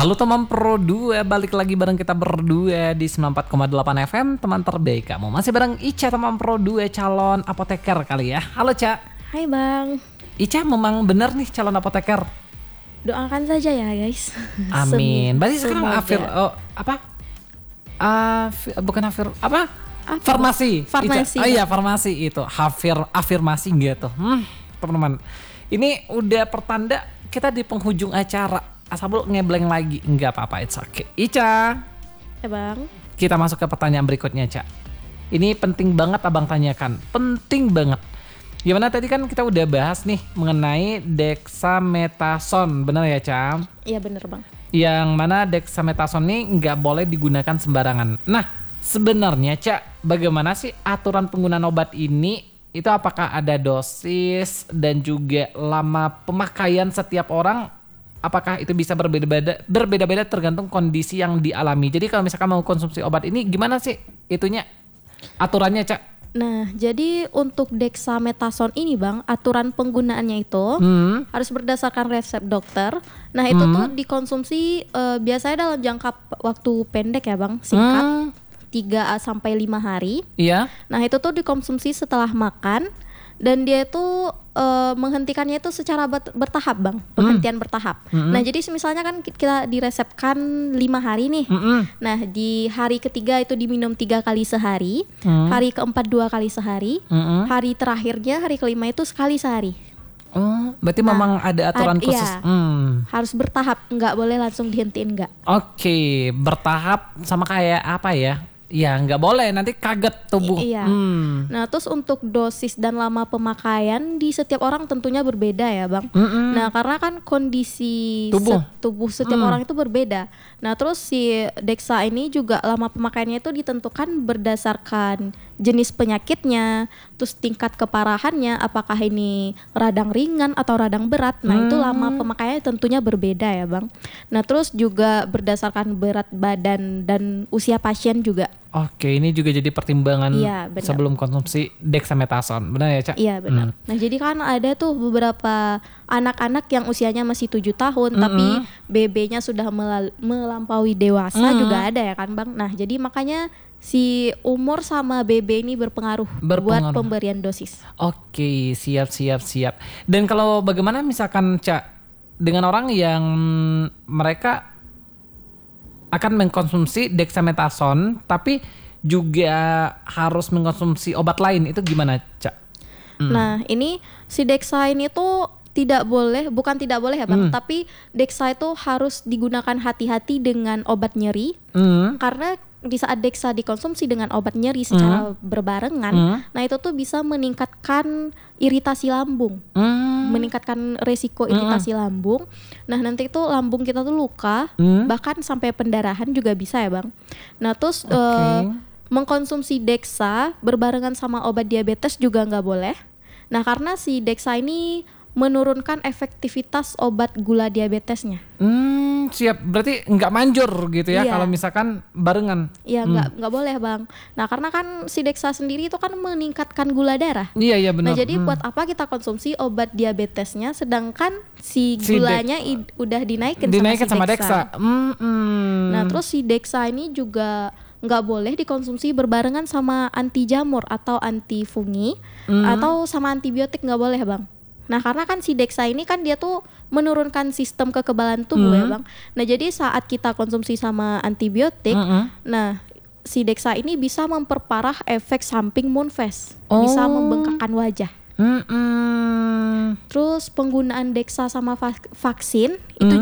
Halo teman Pro 2, balik lagi bareng kita berdua di 94,8 FM, teman terbaik kamu. Masih bareng Ica, teman Pro 2, calon apoteker kali ya. Halo Ca. Hai Bang. Ica memang bener nih calon apoteker. Doakan saja ya guys. Amin. Berarti sekarang farmasi. Farmasi. Ica. Oh iya, farmasi itu. Afirmasi gitu. Teman-teman. Ini udah pertanda kita di penghujung acara. Asal ngebleng lagi, enggak apa-apa, it's okay. Ica, Ya Bang. kita masuk ke pertanyaan berikutnya, Ca. Ini penting banget abang tanyakan, penting banget. Gimana tadi kan kita udah bahas nih mengenai dexamethasone, bener ya Ca? Iya bener Bang. Yang mana dexamethasone ini nggak boleh digunakan sembarangan. Nah, sebenarnya Ca, bagaimana sih aturan penggunaan obat ini? Itu apakah ada dosis dan juga lama pemakaian setiap orang? Apakah itu bisa berbeda-beda tergantung kondisi yang dialami. Jadi kalau misalkan mau konsumsi obat ini gimana sih itunya aturannya, Cak? Nah, jadi untuk dexamethasone ini Bang, aturan penggunaannya itu harus berdasarkan resep dokter. Nah, itu tuh dikonsumsi biasanya dalam jangka waktu pendek ya Bang, singkat 3 sampai 5 hari. Iya. Nah, itu tuh dikonsumsi setelah makan. Dan dia itu menghentikannya itu secara bertahap Bang, penghentian bertahap. Nah jadi misalnya kan kita diresepkan 5 hari nih. Nah di hari ketiga itu diminum 3 kali sehari, hari keempat 2 kali sehari, hari terakhirnya hari kelima itu sekali sehari. Oh, berarti memang ada aturan khusus. Iya, harus bertahap, nggak boleh langsung dihentiin nggak. Oke, bertahap sama kayak apa ya? Ya nggak boleh, nanti kaget tubuh. Iya. Nah terus untuk dosis dan lama pemakaian di setiap orang tentunya berbeda ya Bang. Nah karena kan kondisi tubuh setiap orang itu berbeda. Nah terus si Dexa ini juga lama pemakaiannya itu ditentukan berdasarkan jenis penyakitnya, terus tingkat keparahannya, apakah ini radang ringan atau radang berat. Nah itu lama pemakaiannya tentunya berbeda ya Bang. Nah terus juga berdasarkan berat badan dan usia pasien juga. Oke, ini juga jadi pertimbangan benar. Sebelum konsumsi dexamethasone, benar ya Cak? Iya benar. Nah jadi kan ada tuh beberapa anak-anak yang usianya masih 7 tahun tapi BB-nya sudah melampaui dewasa juga ada ya kan Bang. Nah jadi makanya si umur sama BB ini berpengaruh buat pemberian dosis. Oke, siap. Dan kalau bagaimana misalkan Cak dengan orang yang mereka akan mengkonsumsi dexamethasone tapi juga harus mengkonsumsi obat lain, itu gimana Cak? Nah ini si Dexa ini tuh bukan tidak boleh ya Bang, tapi Dexa itu harus digunakan hati-hati dengan obat nyeri karena di saat Dexa dikonsumsi dengan obat nyeri secara berbarengan, nah itu tuh bisa meningkatkan iritasi lambung, meningkatkan resiko iritasi lambung. Nah nanti itu lambung kita tuh luka, bahkan sampai pendarahan juga bisa ya Bang. Nah terus mengkonsumsi Dexa berbarengan sama obat diabetes juga nggak boleh. Nah karena si Dexa ini menurunkan efektivitas obat gula diabetesnya. Siap, berarti nggak manjur gitu ya kalau misalkan barengan. Iya nggak boleh Bang. Nah karena kan si Dexa sendiri itu kan meningkatkan gula darah. Iya benar. Nah jadi buat apa kita konsumsi obat diabetesnya sedangkan si gulanya udah dinaikin sama si Dexa. Nah terus si Dexa ini juga nggak boleh dikonsumsi berbarengan sama anti jamur atau anti fungi atau sama antibiotik, nggak boleh Bang. Nah karena kan si Dexa ini kan dia tuh menurunkan sistem kekebalan tubuh ya Bang. Nah jadi saat kita konsumsi sama antibiotik, nah si Dexa ini bisa memperparah efek samping Moonfest, bisa membengkakkan wajah. Terus penggunaan Dexa sama vaksin itu